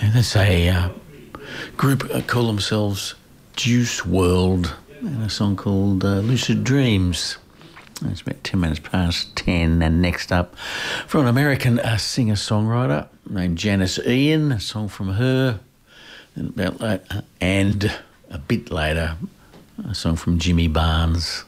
That's a group call themselves Juice World, and a song called Lucid Dreams. It's about 10 minutes past 10, and next up, from an American singer-songwriter named Janice Ian, a song from her, and a bit later, a song from Jimmy Barnes.